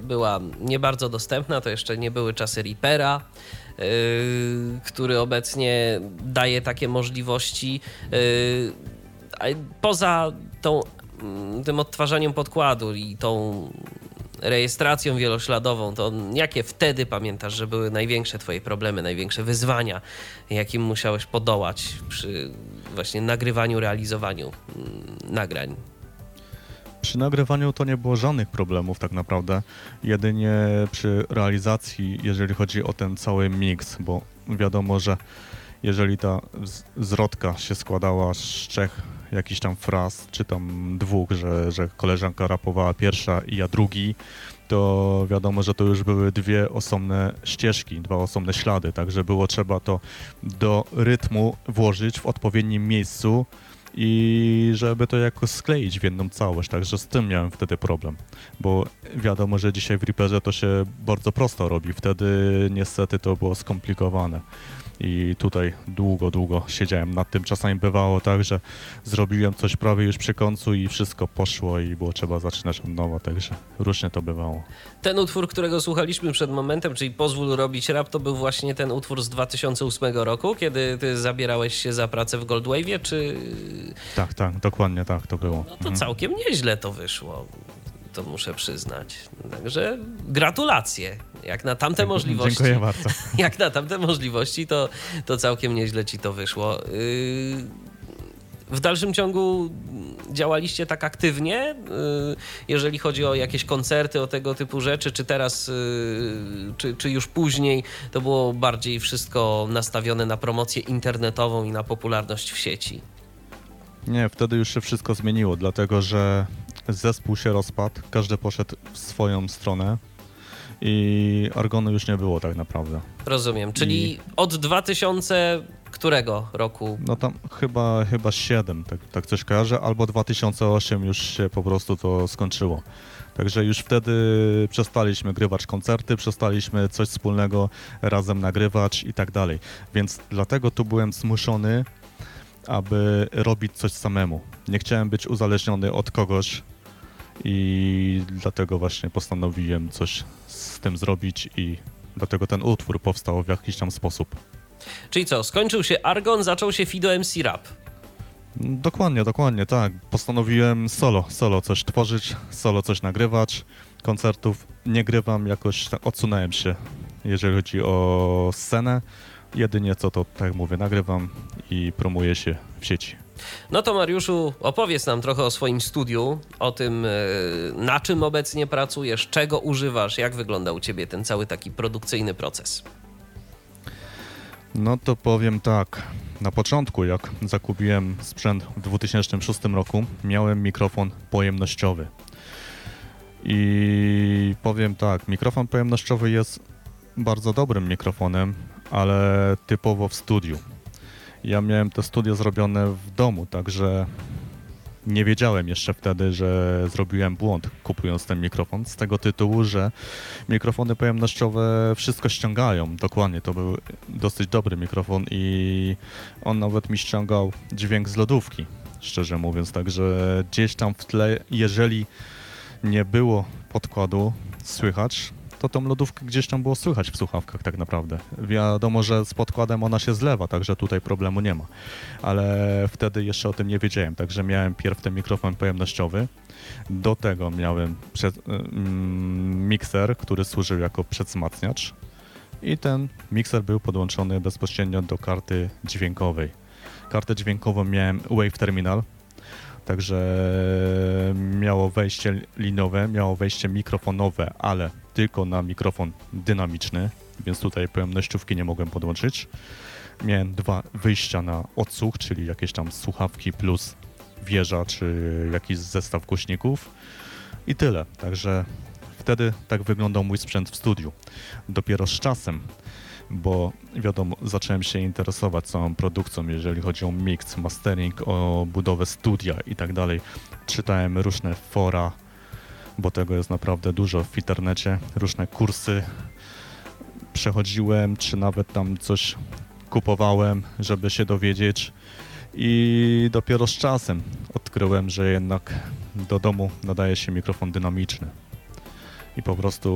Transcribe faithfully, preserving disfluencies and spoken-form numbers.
była nie bardzo dostępna, to jeszcze nie były czasy Reapera, yy, który obecnie daje takie możliwości. Yy, a poza tą, tym odtwarzaniem podkładu i tą rejestracją wielośladową, to jakie wtedy pamiętasz, że były największe twoje problemy, największe wyzwania, jakim musiałeś podołać przy właśnie nagrywaniu, realizowaniu nagrań? Przy nagrywaniu to nie było żadnych problemów tak naprawdę, jedynie przy realizacji, jeżeli chodzi o ten cały miks, bo wiadomo, że jeżeli ta zwrotka się składała z trzech jakichś tam fraz, czy tam dwóch, że, że koleżanka rapowała pierwsza i ja drugi, to wiadomo, że to już były dwie osobne ścieżki, dwa osobne ślady, także było trzeba to do rytmu włożyć w odpowiednim miejscu i żeby to jakoś skleić w jedną całość, także z tym miałem wtedy problem, bo wiadomo, że dzisiaj w Reaperze to się bardzo prosto robi, wtedy niestety to było skomplikowane. I tutaj długo, długo siedziałem nad tym. Czasami bywało tak, że zrobiłem coś prawie już przy końcu i wszystko poszło i było trzeba zaczynać od nowa, także różnie to bywało. Ten utwór, którego słuchaliśmy przed momentem, czyli Pozwól robić rap, to był właśnie ten utwór z dwa tysiące ósmego roku, kiedy ty zabierałeś się za pracę w Goldwave'ie, czy... Tak, tak, dokładnie tak to było. No to całkiem nieźle to wyszło, to muszę przyznać. Także gratulacje. Jak na tamte możliwości. Dziękuję bardzo. Jak na tamte możliwości, to, to całkiem nieźle ci to wyszło. W dalszym ciągu działaliście tak aktywnie, jeżeli chodzi o jakieś koncerty, o tego typu rzeczy, czy teraz, czy, czy już później to było bardziej wszystko nastawione na promocję internetową i na popularność w sieci? Nie, wtedy już się wszystko zmieniło, dlatego że zespół się rozpadł, każdy poszedł w swoją stronę i Argonu już nie było tak naprawdę. Rozumiem, czyli I... od dwa tysiące którego roku? No tam chyba, chyba siedem, tak, tak coś kojarzę, albo dwa tysiące osiem już się po prostu to skończyło. Także już wtedy przestaliśmy grywać koncerty, przestaliśmy coś wspólnego razem nagrywać i tak dalej. Więc dlatego tu byłem zmuszony, aby robić coś samemu. Nie chciałem być uzależniony od kogoś i dlatego właśnie postanowiłem coś z tym zrobić i dlatego ten utwór powstał w jakiś tam sposób. Czyli co, skończył się Argon, zaczął się Fido M C Rap. Dokładnie, dokładnie, tak. Postanowiłem solo, solo coś tworzyć, solo coś nagrywać. Koncertów nie grywam, jakoś tak odsunąłem się, jeżeli chodzi o scenę. Jedynie co to, tak jak mówię, nagrywam i promuję się w sieci. No to Mariuszu, opowiedz nam trochę o swoim studiu, o tym, na czym obecnie pracujesz, czego używasz, jak wygląda u ciebie ten cały taki produkcyjny proces. No to powiem tak, na początku jak zakupiłem sprzęt w dwa tysiące szóstym roku, miałem mikrofon pojemnościowy. I powiem tak, mikrofon pojemnościowy jest bardzo dobrym mikrofonem, ale typowo w studiu. Ja miałem to studio zrobione w domu, także nie wiedziałem jeszcze wtedy, że zrobiłem błąd kupując ten mikrofon, z tego tytułu, że mikrofony pojemnościowe wszystko ściągają. Dokładnie, to był dosyć dobry mikrofon i on nawet mi ściągał dźwięk z lodówki, szczerze mówiąc, także gdzieś tam w tle, jeżeli nie było podkładu słychać, to tą lodówkę gdzieś tam było słychać w słuchawkach tak naprawdę. Wiadomo, że z podkładem ona się zlewa, także tutaj problemu nie ma. Ale wtedy jeszcze o tym nie wiedziałem, także miałem pierw ten mikrofon pojemnościowy. Do tego miałem przed, mm, mikser, który służył jako przedwzmacniacz i ten mikser był podłączony bezpośrednio do karty dźwiękowej. Kartę dźwiękową miałem Wave Terminal, także miało wejście linowe, miało wejście mikrofonowe, ale tylko na mikrofon dynamiczny, więc tutaj pojemnościówki nie mogłem podłączyć. Miałem dwa wyjścia na odsłuch, czyli jakieś tam słuchawki plus wieża, czy jakiś zestaw głośników i tyle. Także wtedy tak wyglądał mój sprzęt w studiu. Dopiero z czasem, bo wiadomo, zacząłem się interesować całą produkcją, jeżeli chodzi o mix, mastering, o budowę studia i tak dalej. Czytałem różne fora, bo tego jest naprawdę dużo w internecie, różne kursy przechodziłem, czy nawet tam coś kupowałem, żeby się dowiedzieć i dopiero z czasem odkryłem, że jednak do domu nadaje się mikrofon dynamiczny i po prostu